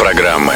программы.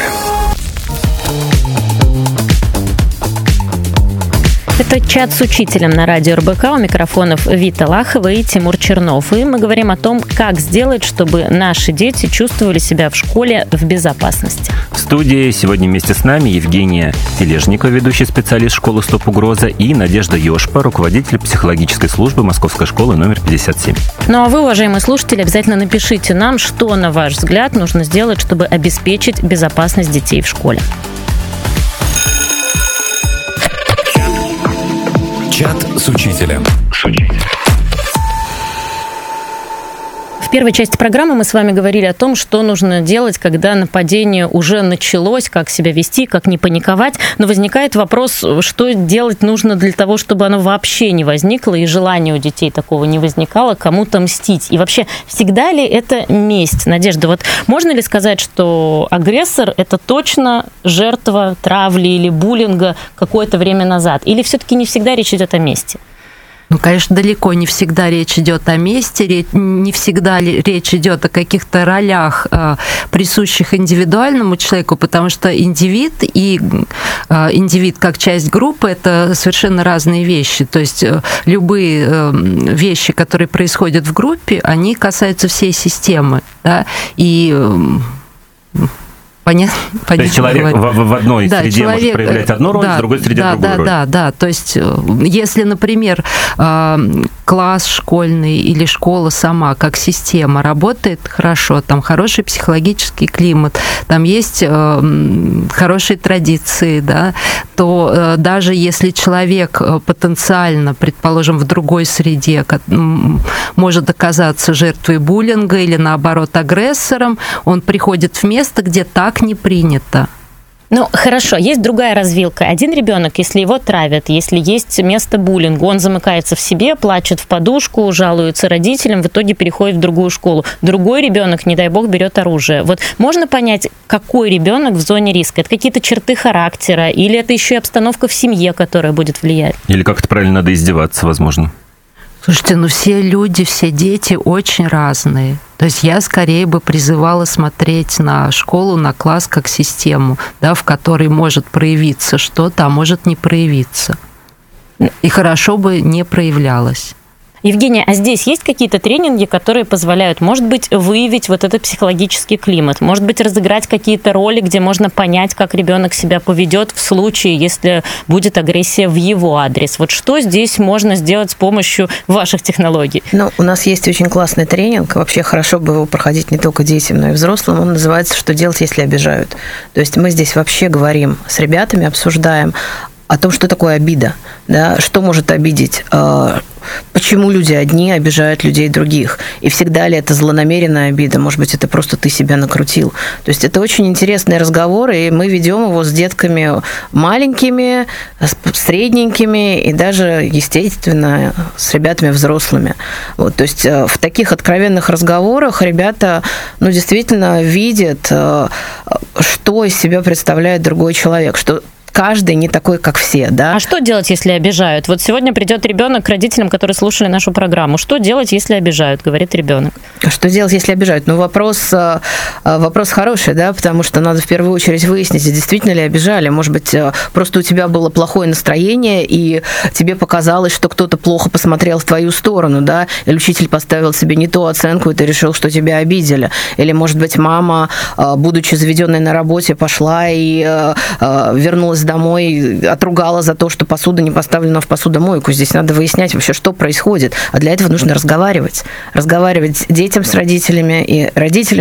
Это «Чат с учителем» на радио РБК. У микрофонов Вита Лахова и Тимур Чернов. И мы говорим о том, как сделать, чтобы наши дети чувствовали себя в школе в безопасности. В студии сегодня вместе с нами Евгения Тележникова, ведущий специалист школы «Стоп угроза», и Надежда Ёшпа, руководитель психологической службы Московской школы номер 57. Ну а вы, уважаемые слушатели, обязательно напишите нам, что, на ваш взгляд, нужно сделать, чтобы обеспечить безопасность детей в школе. Чат с учителем. В первой части программы мы с вами говорили о том, что нужно делать, когда нападение уже началось, как себя вести, как не паниковать. Но возникает вопрос, что делать нужно для того, чтобы оно вообще не возникло, и желания у детей такого не возникало, кому-то мстить. И вообще, всегда ли это месть? Надежда, вот можно ли сказать, что агрессор – это точно жертва травли или буллинга какое-то время назад? Или все-таки не всегда речь идет о мести? Ну, конечно, далеко не всегда речь идет о месте, не всегда речь идет о каких-то ролях, присущих индивидуальному человеку, потому что индивид и индивид как часть группы – это совершенно разные вещи. То есть любые вещи, которые происходят в группе, они касаются всей системы. Да? И понятно. То есть человек в одной среде может проявлять одну роль, в другой среде другую роль. Да. То есть если, например, класс школьный или школа сама как система работает хорошо, там хороший психологический климат, там есть хорошие традиции, да, то даже если человек потенциально, предположим, в другой среде может оказаться жертвой буллинга или, наоборот, агрессором, он приходит в место, где так не принято. Ну, хорошо, есть другая развилка. Один ребенок, если его травят, если есть место буллинга, он замыкается в себе, плачет в подушку, жалуется родителям, в итоге переходит в другую школу. Другой ребенок, не дай бог, берет оружие. Вот можно понять, какой ребенок в зоне риска? Это какие-то черты характера, или это еще и обстановка в семье, которая будет влиять? Или как это правильно, надо издеваться, возможно? Слушайте, все люди, все дети очень разные. То есть я скорее бы призывала смотреть на школу, на класс как систему, да, в которой может проявиться что-то, а может не проявиться. И хорошо бы не проявлялось. Евгения, а здесь есть какие-то тренинги, которые позволяют, может быть, выявить вот этот психологический климат, может быть, разыграть какие-то роли, где можно понять, как ребенок себя поведет в случае, если будет агрессия в его адрес? Вот что здесь можно сделать с помощью ваших технологий? Ну, у нас есть очень классный тренинг, вообще хорошо бы его проходить не только детям, но и взрослым. Он называется «Что делать, если обижают?». То есть мы здесь вообще говорим с ребятами, обсуждаем о том, что такое обида, да, что может обидеть, почему люди одни обижают людей других, и всегда ли это злонамеренная обида, может быть, это просто ты себя накрутил. То есть это очень интересный разговор, и мы ведем его с детками маленькими, средненькими и даже, естественно, с ребятами взрослыми. Вот, то есть в таких откровенных разговорах ребята, действительно видят, что из себя представляет другой человек, что каждый не такой, как все, да. А что делать, если обижают? Вот сегодня придет ребенок к родителям, которые слушали нашу программу. Что делать, если обижают, говорит ребенок? Что делать, если обижают? Вопрос хороший, да, потому что надо в первую очередь выяснить, действительно ли обижали. Может быть, просто у тебя было плохое настроение, и тебе показалось, что кто-то плохо посмотрел в твою сторону, да, или учитель поставил себе не ту оценку, и ты решил, что тебя обидели. Или, может быть, мама, будучи заведенной на работе, пошла и вернулась домой, отругала за то, что посуда не поставлена в посудомойку. Здесь надо выяснять вообще, что происходит. А для этого нужно разговаривать. Разговаривать детям с родителями и родителям